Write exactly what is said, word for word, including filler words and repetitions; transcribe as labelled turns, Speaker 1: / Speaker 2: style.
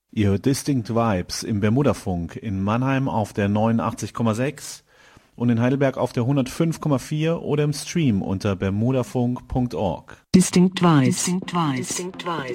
Speaker 1: Ihr hört Distinct Vibes im Bermudafunk in Mannheim auf der neunundachtzig Komma sechs und in Heidelberg auf der hundertfünf Komma vier oder im Stream unter bermudafunk punkt org.
Speaker 2: Distinct Vibes. Distinct Vibes. Distinct Vibes.